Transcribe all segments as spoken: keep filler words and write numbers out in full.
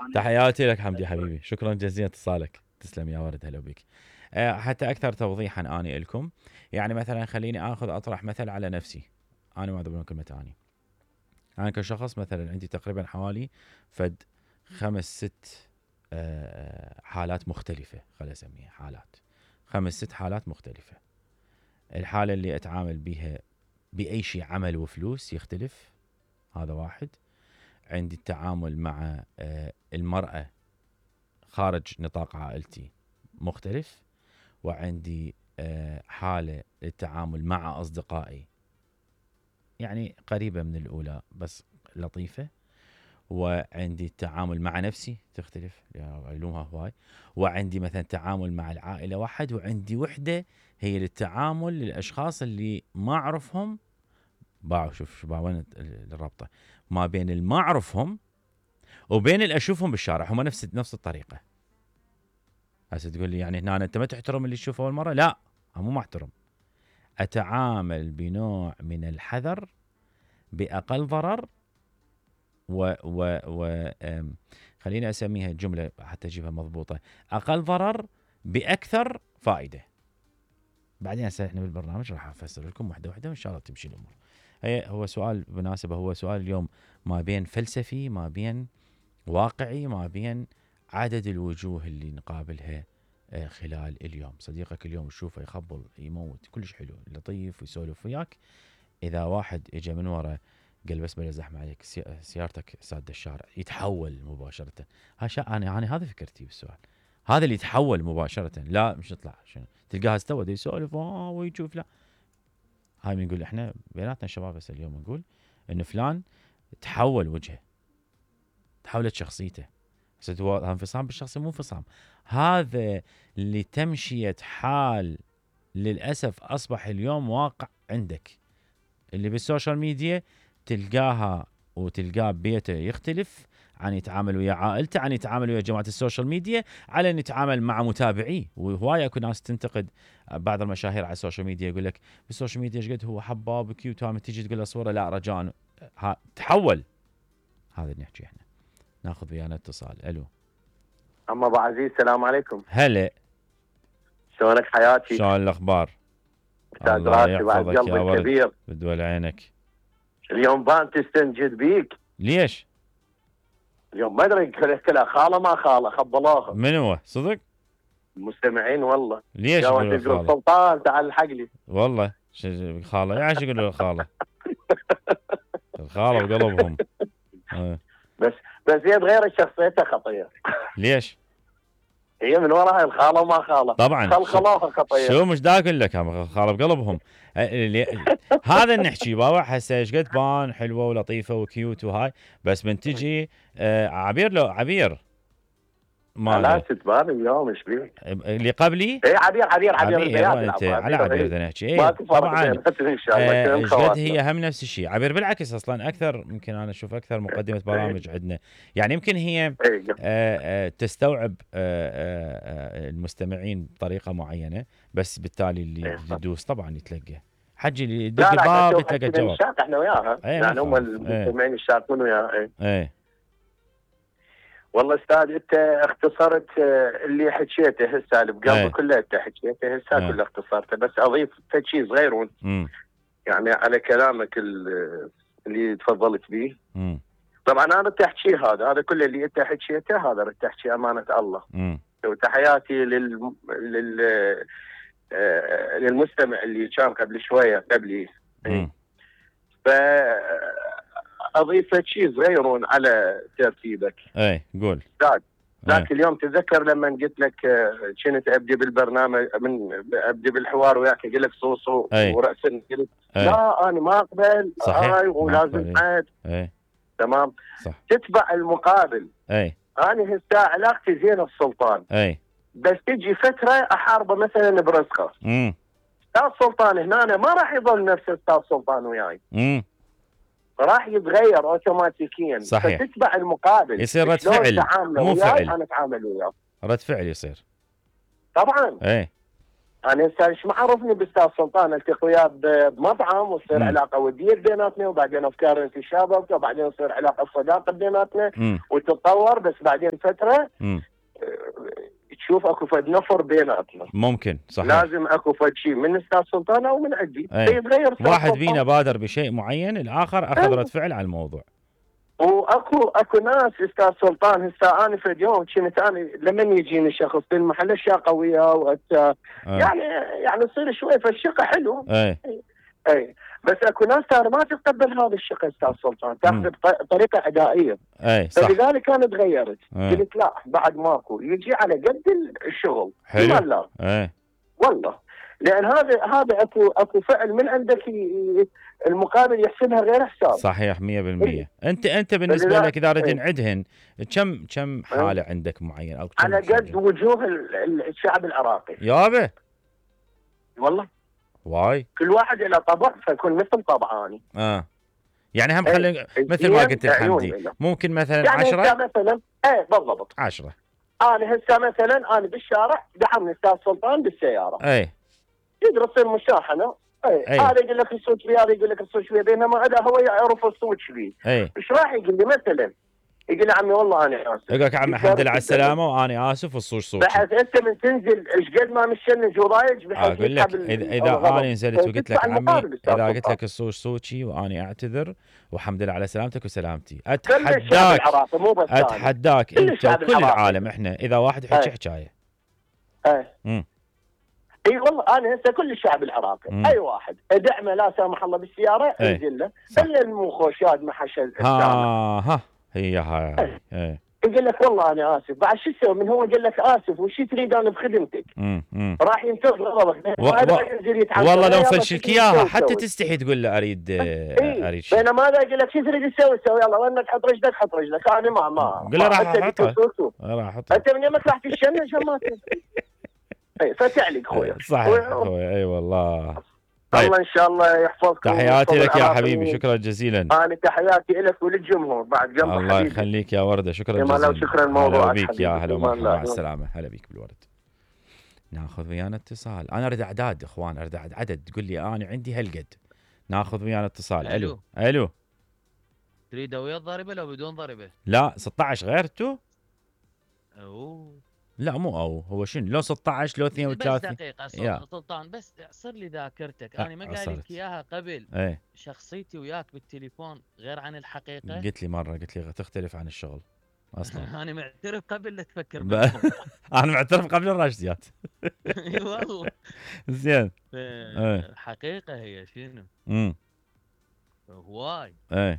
تحياتي لك حمدي حبيبي، شكرا جزيلا اتصالك، تسلم يا ورد، هلا بك. أه حتى اكثر توضيحا اني لكم، يعني مثلا خليني اخذ اطرح مثل على نفسي، انا ما ادري كلمه اني انا كشخص مثلا عندي تقريبا حوالي فد خمس ست أه حالات مختلفه، خليني اسميها حالات، خمس ست حالات مختلفه. الحاله اللي اتعامل بها باي شيء عمل وفلوس يختلف، هذا واحد. عندي التعامل مع أه المراه خارج نطاق عائلتي مختلف، وعندي حالة للتعامل مع أصدقائي يعني قريبة من الأولى بس لطيفة، وعندي التعامل مع نفسي تختلف علومها هواي، وعندي مثلا تعامل مع العائلة واحد، وعندي وحدة هي للتعامل للأشخاص اللي ما أعرفهم. باعوا شوف شو وين الرابطة ما بين اللي ما أعرفهم وبين اللي أشوفهم بالشارع، هم نفس نفس الطريقة. هسه تقول لي يعني هنا انت ما تحترم اللي تشوفه اول مره؟ لا، مو ما احترم، اتعامل بنوع من الحذر باقل ضرر، و و و خليني اسميها الجمله حتى اجيبها مضبوطه، اقل ضرر باكثر فائده. بعدين هسه احنا بالبرنامج راح افسر لكم واحده واحده وان شاء الله تمشي الامور. هي هو سؤال مناسبه، هو سؤال اليوم ما بين فلسفي، ما بين واقعي، ما بين عدد الوجوه اللي نقابلها خلال اليوم. صديقك اليوم تشوفه يخبل يموت كلش حلو لطيف ويسولف وياك، اذا واحد اجى من ورا قال بس بلا زحمه عليك سيارتك سادة الشارع، يتحول مباشره. هاشا انا انا هذا فكرتي بالسؤال، هذا اللي يتحول مباشره، لا مش يطلع شنو تلقاها استوى يسولف اه ويشوف، لا. هاي بنقول احنا بيناتنا شباب بس اليوم نقول ان فلان تحول وجهه، تحولت شخصيته. هذا انفصام بالشخصيه، مو انفصام، هذا لتمشيه حال للاسف اصبح اليوم واقع عندك. اللي بالسوشيال ميديا تلقاها وتلقاه ببيته يختلف عن يتعامل ويا عائلته، عن يتعامل ويا جماعه السوشيال ميديا، على ان يتعامل مع متابعيه. وهوايه اكو ناس تنتقد بعض المشاهير على السوشيال ميديا، يقول لك بالسوشيال ميديا ايش قد هو حباب وكيوت، وهم تيجي تقول له صوره لا رجاء ها تحول. هذا اللي نحكي احنا. ناخذ ويانا اتصال. الو اما ابو عزيز، السلام عليكم. هلا، شلونك حياتي؟ شلون الاخبار؟ استاذ راشد بعد قلبي الكبير، بدول عينك. اليوم بان تستنجد بيك. ليش؟ اليوم ما ادري كلها خاله ما خاله خبلوها. من هو صدق؟ المستمعين والله. ليش يقولوا خاله؟ سلطان تعال الحق لي. والله خاله يعني ايش يقولوا خاله؟ الخاله بقلبهم. بس بس هي تغير شخصيتها خطير. ليش؟ هي من وراها الخاله ما خاله طبعا خلخلوها خطير. شو مش دا اقول لك خاله بقلبهم. هذا نحكي بابا هسه ايش قد بان حلوه ولطيفه وكيوت وهاي، بس من تجي آه عبير، لو عبير ما لا تبان اليوم ايش بيك اللي قبلي؟ اي عبير عبير عبير, عبير انت على عبير بدنا نحكي. ايه طبعا ان شاء الله ايش قد هي هم نفس الشيء. عبير بالعكس اصلا اكثر، يمكن انا اشوف اكثر مقدمه برامج عندنا، يعني يمكن هي آآ آآ تستوعب آآ المستمعين بطريقه معينه، بس بالتالي اللي يدوس طبعا يتلقى حجي اللي يدق الباب يتلقى الجواب. احنا وياها يعني هم المستمعين يشاركون وياها. ايه والله استاذ انت اختصرت اللي حكيته هسه اللي بقلبي كله انت حكيته هسه كله اختصرته، بس اضيف شيء صغير يعني على كلامك اللي تفضلت به. مم. طبعا انا تحكي هذا هذا كله اللي انت حكيته هذا تحكي امانه الله. مم. وتحياتي لل لل للمستمع اللي كان قبل شويه قبلي. ف اضيف شيء صغير على ترتيبك. اي قول. ذاك ذاك اليوم تذكر لما قلت لك كنت ابدي بالبرنامج من ابدي بالحوار وياك قلت لك صوصو وراسا قلت لا انا ما اقبل هاي ولازم عاد. تمام صح. تتبع المقابل. اي انا هسه علاقتي زينه بسلطان. اي بس تجي فتره احاربه مثلا برزقه. امم استاذ سلطان هنا أنا ما راح يظل نفس استاذ سلطان وياي. امم راح يتغير اوتوماتيكيا. صحيح. فتتبع المقابل، يصير رد فعل مو فعل. انا اتعامل وياه رد فعل يصير طبعا. ايه انا هسه ايش ما عرفني باستاذ سلطان التقي وياه بمطعم وتصير مم. علاقه وديه بيناتنا، وبعدين افكار تشابك، وبعدين يصير علاقه صداقه بيناتنا مم. وتتطور، بس بعدين فتره مم. تشوف اكو فد نفر بيناتنا. ممكن صحيح. لازم اكو فد شيء من استاذ سلطان او من عندي يتغير. واحد فينا بادر بشيء معين، الاخر اخذ رد فعل على الموضوع. واكو اكو ناس استاذ سلطان هسه انا في اليوم كنت انا لما يجيني شخص في المحل الشاقه وياه وأت... أه. يعني يعني يصير شوي فالشقه حلو. اي اي بس اكو ناس ترى ما تتقبل هذا الشق استاذ سلطان، تاخذ بطريقه ادائيه. اي صح. فلذلك انا تغيرت. قلت لا بعد ماكو، يجي على قد الشغل. حلو. لا اي والله، لان هذا هذا اكو اكو فعل من عندك المقابل يحسبها غير حساب. صحيح مية بالمية. انت انت بالنسبه لك اذا ردنا نعدهن كم كم حاله عندك معين او على قد وجوه الشعب العراقي يابا والله. واي كل واحد له طبع فيكون مثل طبعاني. اه يعني هم خلي مثل ما قلت الحمدي ممكن مثلا يعني عشرة مثلا ايه بالضبط عشرة. انا هسه مثلا انا بالشارع دعمني استاذ سلطان بالسياره. اي يقدر يصير مشاحنه. اي هذا يقول لك الصوت فيه، هذا يقول لك الصوت فيه، بينما هذا هو يعرف الصوت فيه. ايش راح يقول لي مثلا؟ يقول لي عمي والله انا اسف. يقول لك عمي الحمد لله على السلامه وانا اسف والصوت صوتي. بحيث انت من تنزل ايش قد ما مشنج وضايج بحيث اقول لك اذا اذا انا نزلت وقلت لك عمي اذا قلت لك الصوت صوتي وانا اعتذر والحمد لله على سلامتك وسلامتي، اتحداك اتحداك انت وكل العالم احنا اذا واحد يحكي حكايه. اي اي والله انا هسه كل الشعب العراقي مم. اي واحد ادعمه لا سامح الله بالسياره انزل له الا المخوشات ما حشل ها ها هي هاي اي يقول لك والله انا اسف. بعد شو تسوي من هو قال لك اسف وش تريد انا بخدمتك؟ امم راح ينتظر غضبك و... و... والله لو فشلك اياها حتى تستحي تقول له اريد إيه؟ اريد شيء. بينما هذا يقول لك شو تريد تسوي سوي يلا وين تحط رجلك حط رجلك. انا ما ما قل له راح احطها راح احطها انت من يومك راح تشنج ما اي فتعلق خويا. صح خويا اي والله. طيب. الله ان شاء الله يحفظك. تحياتي لك يا حبيبي شكرا جزيلا. انا تحياتي لك وللجمهور بعد جنب حبيبي. الله يخليك يا ورده شكرا جزيلا. شكرا الموضوع هلا بيك يا هلا ومرحبا مع السلامه. هلا بيك بالورد. ناخذ ويانا اتصال. انا اريد اعداد اخوان اريد عدد تقول لي انا عندي هالقد. ناخذ ويانا اتصال. الو الو تريد ويا الضريبه لو بدون ضريبه؟ لا ستة عشر غيرته. اوه لا مو او هو شنو لو ستة عشر لو اثنين وثلاثين. بس دقيقه سلطان بس صر لي ذاكرتك. انا ما قايل لك اياها قبل. ايه شخصيتي وياك بالتليفون غير عن الحقيقه. قلت لي مره قلت لي تختلف عن الشغل اصلا. انا معترف قبل لا تفكر ب... انا معترف قبل الراشديات. اي والله زين. الحقيقه هي شنو؟ امم هواي ايه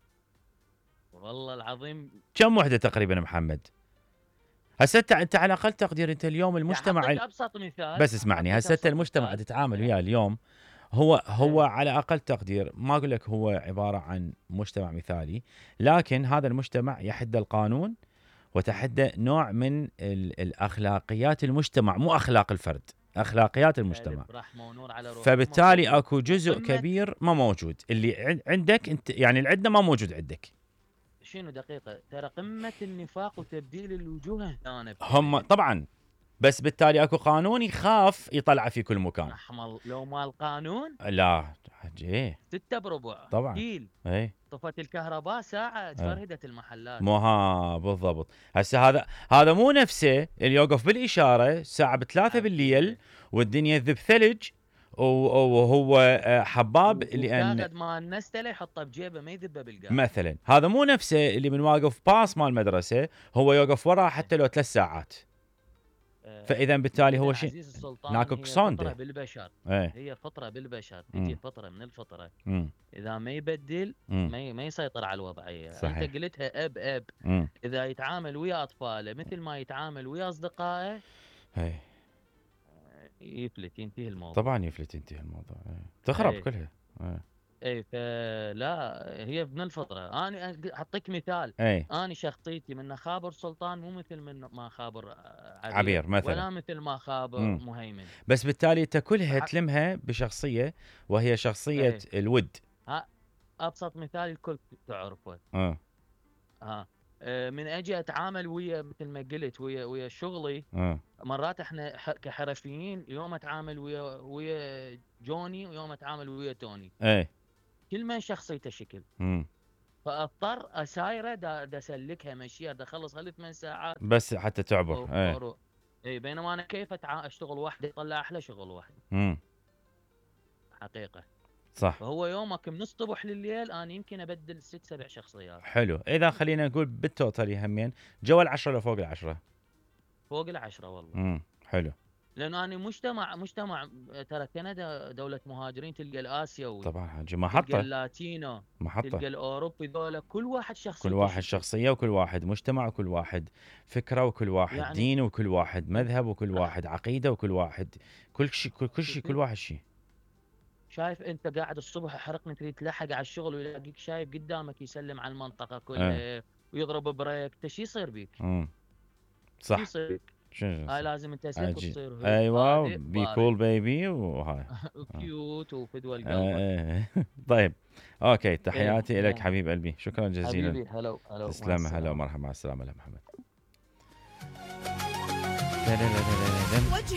والله العظيم. كم وحده تقريبا محمد؟ هسه انت انت على اقل تقدير انت اليوم المجتمع ابسط مثال بس اسمعني هسه انت المجتمع تتعامل وياه اليوم هو هو ايه. على اقل تقدير ما اقول لك هو عباره عن مجتمع مثالي، لكن هذا المجتمع يحد القانون وتحدى نوع من الاخلاقيات المجتمع مو اخلاق الفرد، اخلاقيات المجتمع. فبالتالي اكو جزء كبير ما موجود اللي عندك انت يعني اللي عندنا ما موجود عندك. شنو دقيقة ترى قمة النفاق وتبديل الوجوه هنا هم طبعا بس بالتالي اكو قانون يخاف يطلع في كل مكان. احمر لو ما القانون لا حجي ستة بربع طبعا كيل اي طفت الكهرباء ساعة فرهدت المحلات. مو ها بالضبط. هسه هذا هذا مو نفسه اللي يوقف بالاشارة الساعة بثلاثة بالليل والدنيا ذب ثلج وهو حباب لان قد ما نستله يحطه بجيبه ما يذبه بالقاع مثلا. هذا مو نفسه اللي من واقف باص مال المدرسه هو يوقف وراه حتى لو ثلاث ساعات. فاذا بالتالي هو شيء ناكو سونده بالبشر. ايه. هي فطره بالبشر تجي فطره من الفطره مم. اذا ما يبدل ما ما يسيطر على الوضعيه. صحيح. انت قلتها اب اب مم. اذا يتعامل ويا اطفاله مثل ما يتعامل ويا اصدقائه ايه يفلت ينتهي الموضوع. طبعا يفلت ينتهي الموضوع. ايه. تخرب ايه. كلها ايه. اي فلا هي من الفطره. انا اعطيك مثال. ايه. انا شخصيتي من خابر سلطان مو مثل من ما خابر عبير, عبير مثلا ولا مثل ما خابر مم. مهيمن. بس بالتالي انت كلها تلمها بشخصيه وهي شخصيه ايه. الود. ها ابسط مثال الكل تعرفه. اه ها من اجي اتعامل ويا مثل ما قلت ويا ويا شغلي. اه مرات احنا كحرفيين يوم اتعامل ويا ويا جوني ويوم اتعامل ويا توني. اي كل من شخصيته شكل. امم فاضطر اسايره دا, دا اسلكها مشيها دا اخلص هالثمان ثمان ساعات بس حتى تعبر. اي اي بينما انا كيف أتع... اشتغل وحدي اطلع احلى شغل وحدي. امم حقيقه صح. فهو يومك من الصبح لليل انا يمكن ابدل ست سبع شخصيات. حلو. اذا خلينا نقول بالتوتال يهمين جوا العشرة ولا فوق العشرة؟ فوق العشرة والله. امم حلو. لانه انا مجتمع مجتمع ترى كندا دوله مهاجرين، تلقى الاسيوي طبعا حاجي محطة، تلقى اللاتينو محطة، تلقى الاوروبي، ذولا كل واحد شخصيته كل واحد شكل. شخصية وكل واحد مجتمع وكل واحد فكرة وكل واحد يعني دين وكل واحد مذهب وكل واحد عقيدة وكل واحد كل شيء كل, كل شيء كل واحد شيء. شايف انت قاعد الصبح حرقني تريد تلحق على الشغل ويلاقيك شايف قدامك يسلم على المنطقة كلها اه. ويضرب بريك، انت شو يصير بيك؟ امم صح. شو يصير بيك؟ هاي لازم انت زيك وتصير ايوه بي كول بيبي وهاي كيوت وفدوى القلب. آه. طيب اوكي تحياتي لك حبيب قلبي، شكرا جزيلا حبيبي. هلا هلا تسلم. هلا ومرحبا، مع السلامه. محمد